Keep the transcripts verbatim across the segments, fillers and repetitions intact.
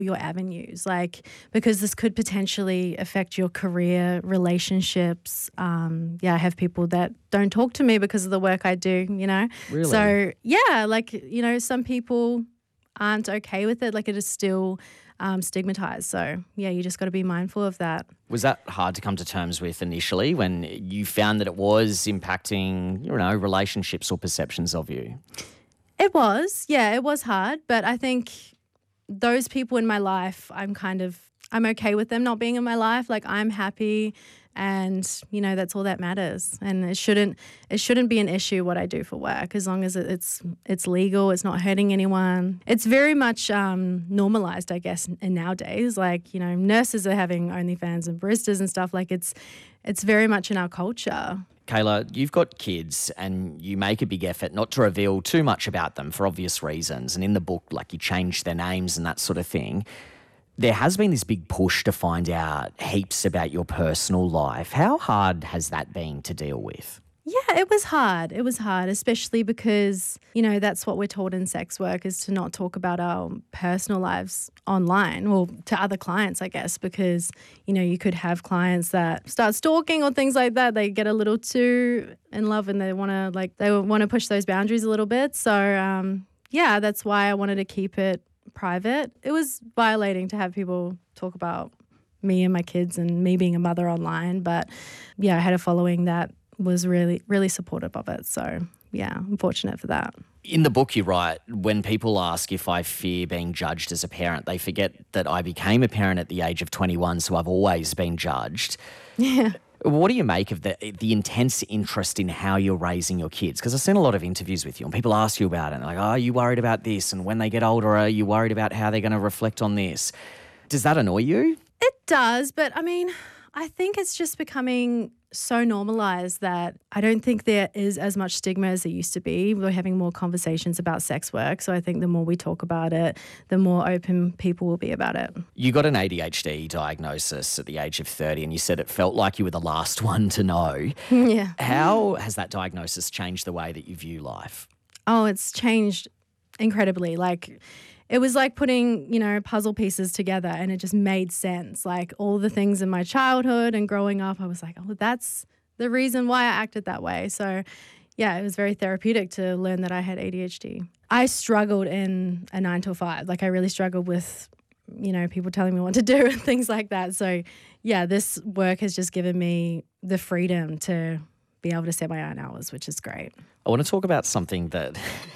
your avenues, like, because this could potentially affect your career, relationships. Um, yeah, I have people that don't talk to me because of the work I do, you know? Really? So, yeah, like, you know, some people aren't okay with it. Like, it is still um, stigmatized. So, yeah, you just got to be mindful of that. Was that hard to come to terms with initially when you found that it was impacting, you know, relationships or perceptions of you? It was, yeah, it was hard. But I think those people in my life, I'm kind of, I'm okay with them not being in my life. Like, I'm happy, and, you know, that's all that matters. And it shouldn't, it shouldn't be an issue what I do for work, as long as it- it's, it's legal, it's not hurting anyone. It's very much um, normalized, I guess, in nowadays. Like, you know, nurses are having OnlyFans and baristas and stuff. Like, it's, it's very much in our culture. Kayla, you've got kids and you make a big effort not to reveal too much about them for obvious reasons. And in the book, like, you change their names and that sort of thing. There has been this big push to find out heaps about your personal life. How hard has that been to deal with? Yeah, it was hard. It was hard, especially because, you know, that's what we're taught in sex work, is to not talk about our personal lives online, well, to other clients, I guess, because, you know, you could have clients that start stalking or things like that. They get a little too in love and they want to, like, they want to push those boundaries a little bit. So, um, yeah, that's why I wanted to keep it private. It was violating to have people talk about me and my kids and me being a mother online. But, yeah, I had a following that was really, really supportive of it. So, yeah, I'm fortunate for that. In the book you write, when people ask if I fear being judged as a parent, they forget that I became a parent at the age of twenty-one, so I've always been judged. Yeah. What do you make of the the intense interest in how you're raising your kids? Because I've seen a lot of interviews with you and people ask you about it. And they're like, oh, are you worried about this? And when they get older, are you worried about how they're going to reflect on this? Does that annoy you? It does, but I mean, I think it's just becoming so normalized that I don't think there is as much stigma as there used to be. We're having more conversations about sex work. So I think the more we talk about it, the more open people will be about it. You got an A D H D diagnosis at the age of thirty and you said it felt like you were the last one to know. Yeah. How has that diagnosis changed the way that you view life? Oh, it's changed incredibly. Like, it was like putting, you know, puzzle pieces together, and it just made sense. Like, all the things in my childhood and growing up, I was like, oh, that's the reason why I acted that way. So, yeah, it was very therapeutic to learn that I had A D H D. I struggled in a nine to five. Like, I really struggled with, you know, people telling me what to do and things like that. So, yeah, this work has just given me the freedom to be able to set my own hours, which is great. I want to talk about something that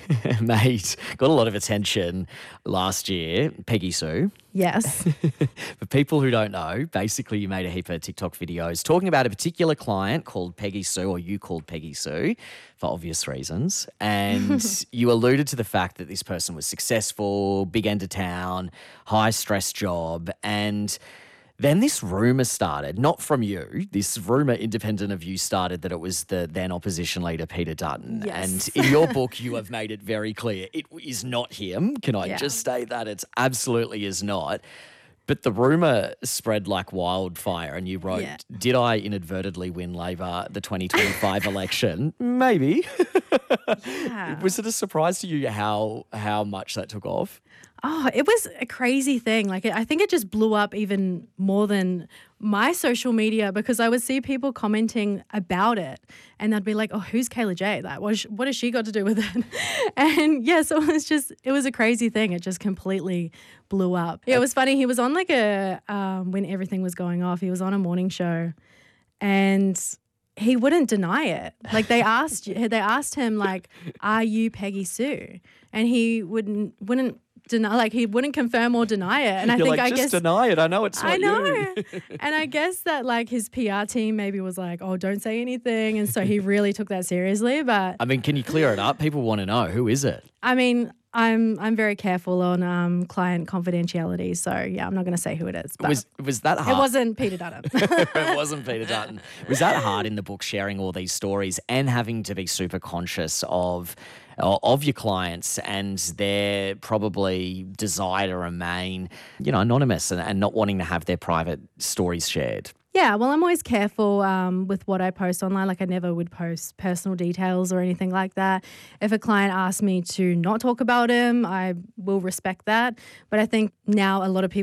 made got a lot of attention last year, Peggy Sue. Yes. For people who don't know, basically you made a heap of TikTok videos talking about a particular client called Peggy Sue, or you called Peggy Sue, for obvious reasons. And you alluded to the fact that this person was successful, big end of town, high stress job, and then this rumour started, not from you, this rumour independent of you started that it was the then opposition leader, Peter Dutton. Yes. And in your book, you have made it very clear it is not him. Can I Yeah. just state that? It's absolutely is not. But the rumour spread like wildfire and you wrote, Yeah. did I inadvertently win Labor the twenty twenty-five election? Maybe. Yeah. Was it a surprise to you how how much that took off? Oh, it was a crazy thing. Like, I think it just blew up even more than my social media, because I would see people commenting about it and they'd be like, oh, who's Kayla J? Like, what, is, what has she got to do with it? And yeah, so it was just, it was a crazy thing. It just completely blew up. Yeah, it was funny. He was on like a, um, when everything was going off, he was on a morning show and he wouldn't deny it. Like, they asked, they asked him, like, are you Peggy Sue? And he wouldn't, wouldn't, deny, like, he wouldn't confirm or deny it. And I You're think like, I just guess deny it. I know it's not I know. you. And I guess that, like, his P R team maybe was like, oh, don't say anything. And so he really took that seriously. But I mean, can you clear it up? People want to know, who is it? I mean, I'm I'm very careful on um, client confidentiality. So yeah, I'm not going to say who it is. But Was was that hard? it wasn't Peter Dutton. It wasn't Peter Dutton. Was that hard in the book, sharing all these stories and having to be super conscious of of your clients and their probably desire to remain, you know, anonymous and, and not wanting to have their private stories shared? Yeah, well, I'm always careful um, with what I post online. Like, I never would post personal details or anything like that. If a client asks me to not talk about him, I will respect that. But I think now a lot of people